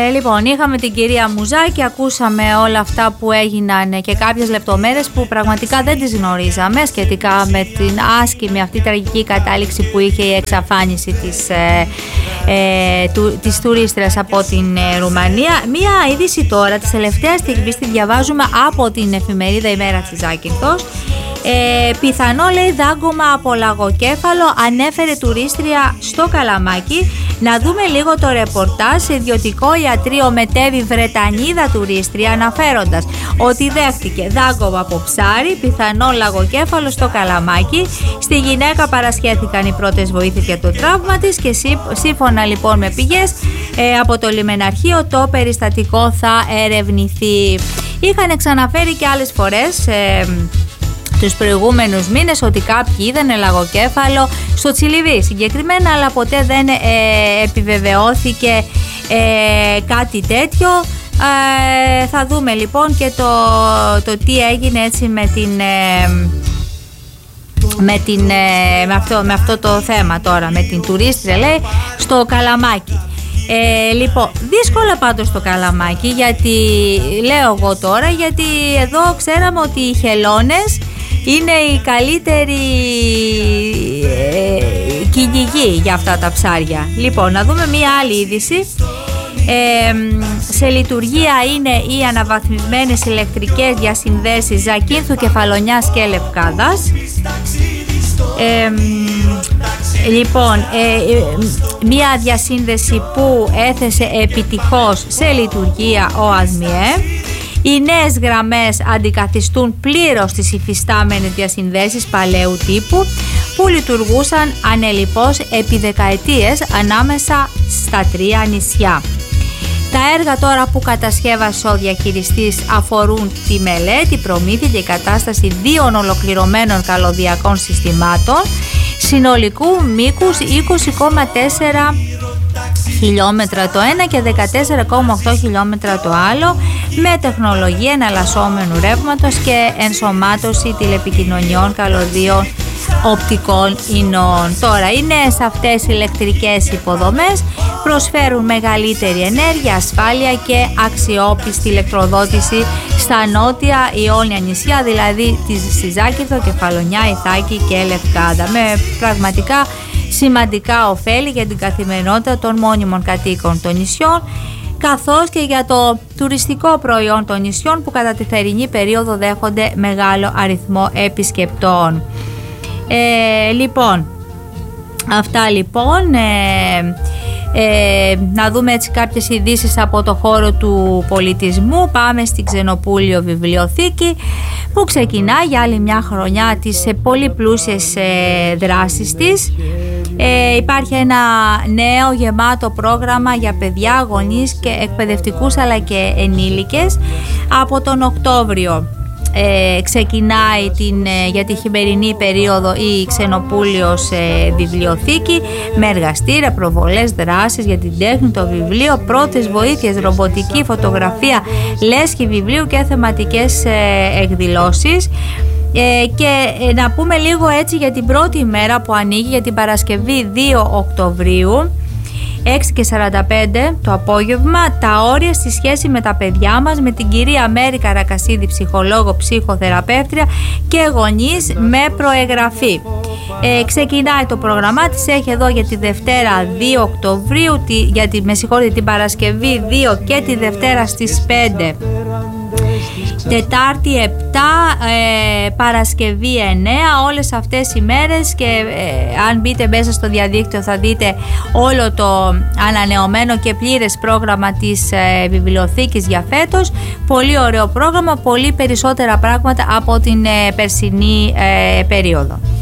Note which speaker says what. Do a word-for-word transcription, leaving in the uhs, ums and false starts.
Speaker 1: Ε, λοιπόν, είχαμε την κυρία Μουζάκη, ακούσαμε όλα αυτά που έγιναν και κάποιες λεπτομέρειες που πραγματικά δεν τις γνωρίζαμε σχετικά με την άσκημη αυτή τραγική κατάληξη που είχε η εξαφάνιση της, ε, ε, του, της τουρίστριας από την ε, Ρουμανία. Μία είδηση τώρα της τελευταίας στιγμής τη διαβάζουμε από την εφημερίδα Ημέρα της Ζάκυνθος. Ε, πιθανό, λέει, δάγκωμα από λαγοκέφαλο ανέφερε τουρίστρια στο Καλαμάκι. Να δούμε λίγο το ρεπορτάζ. Σε ιδιωτικό ιατρείο μετέβη Βρετανίδα τουρίστρια αναφέροντας ότι δέχτηκε δάγκωμα από ψάρι, πιθανό λαγοκέφαλο στο Καλαμάκι. Στη γυναίκα παρασχέθηκαν οι πρώτες βοήθειες για το τραύμα της και σύμφωνα λοιπόν με πηγές ε, από το λιμεναρχείο το περιστατικό θα ερευνηθεί. Είχαν ξαναφέρει και άλλες φορές ε, τους προηγούμενους μήνες ότι κάποιοι είδανε λαγοκέφαλο στο Τσιλιβί συγκεκριμένα, αλλά ποτέ δεν ε, επιβεβαιώθηκε ε, κάτι τέτοιο. Ε, θα δούμε λοιπόν και το, το τι έγινε έτσι με την... Ε, με, την, ε, με, αυτό, με αυτό το θέμα τώρα, με την τουρίστρια, λέει, στο Καλαμάκι. Ε, λοιπόν, δύσκολα πάντως στο Καλαμάκι, γιατί λέω εγώ τώρα, γιατί εδώ ξέραμε ότι οι χελώνες είναι η καλύτερη ε, κυνηγή για αυτά τα ψάρια. Λοιπόν, να δούμε μία άλλη είδηση. Ε, σε λειτουργία είναι οι αναβαθμισμένες ηλεκτρικές διασυνδέσεις Ζακύνθου, Κεφαλονιάς και Λευκάδας. Ε, λοιπόν, ε, μία διασύνδεση που έθεσε επιτυχώς σε λειτουργία ο ΑΣΜΙΕ. Οι νέες γραμμές αντικαθιστούν πλήρως τις υφιστάμενες διασυνδέσεις παλαιού τύπου που λειτουργούσαν ανελιπώς επί δεκαετίες ανάμεσα στα τρία νησιά. Τα έργα τώρα που κατασκεύασε ο διαχειριστής αφορούν τη μελέτη, προμήθεια και κατάσταση δύο ολοκληρωμένων καλωδιακών συστημάτων συνολικού μήκους είκοσι κόμμα τέσσερα χιλιόμετρα το ένα και δεκατέσσερα κόμμα οκτώ χιλιόμετρα το άλλο, με τεχνολογία εναλλασσόμενου ρεύματος και ενσωμάτωση τηλεπικοινωνιών καλωδίων οπτικών ινών. Τώρα, οι νέες αυτές ηλεκτρικές υποδομές προσφέρουν μεγαλύτερη ενέργεια, ασφάλεια και αξιόπιστη ηλεκτροδότηση στα νότια Ιόνια νησιά, δηλαδή τη Ζάκυνθο, Κεφαλονιά, Ιθάκη και Λευκάδα, με πραγματικά σημαντικά ωφέλη για την καθημερινότητα των μόνιμων κατοίκων των νησιών, καθώς και για το τουριστικό προϊόν των νησιών που κατά τη θερινή περίοδο δέχονται μεγάλο αριθμό επισκεπτών. Ε, λοιπόν, αυτά λοιπόν, ε, ε, να δούμε έτσι κάποιες ειδήσεις από το χώρο του πολιτισμού. Πάμε στην Ξενοπούλιο Βιβλιοθήκη που ξεκινά για άλλη μια χρονιά τις ε, πολύ πλούσιες ε, δράσεις της. Ε, υπάρχει ένα νέο γεμάτο πρόγραμμα για παιδιά, γονείς και εκπαιδευτικούς αλλά και ενήλικες. Από τον Οκτώβριο ε, ξεκινάει την, ε, για τη χειμερινή περίοδο η Ξενοπούλιος ε, Βιβλιοθήκη με εργαστήρια, προβολές, δράσεις για την τέχνη, το βιβλίο, πρώτες βοήθειες, ρομποτική, φωτογραφία, λέσχη βιβλίου και θεματικές ε, εκδηλώσεις. Ε, και ε, να πούμε λίγο έτσι για την πρώτη μέρα που ανοίγει, για την Παρασκευή δύο Οκτωβρίου, έξι και σαράντα πέντε το απόγευμα, τα όρια στη σχέση με τα παιδιά μας, με την κυρία Μέρη Καρακασίδη, ψυχολόγο, ψυχοθεραπεύτρια και γονείς με προεγγραφή. Ε, ξεκινάει το πρόγραμμά της, έχει εδώ για τη Δευτέρα δύο Οκτωβρίου, τη, για τη, με συγχωρείτε, την Παρασκευή δύο και τη Δευτέρα στις πέντε. Τετάρτη επτά, ε, Παρασκευή εννέα, όλες αυτές οι μέρες, και ε, αν μπείτε μέσα στο διαδίκτυο θα δείτε όλο το ανανεωμένο και πλήρες πρόγραμμα της ε, βιβλιοθήκης για φέτος. Πολύ ωραίο πρόγραμμα, πολύ περισσότερα πράγματα από την ε, περσινή ε, περίοδο.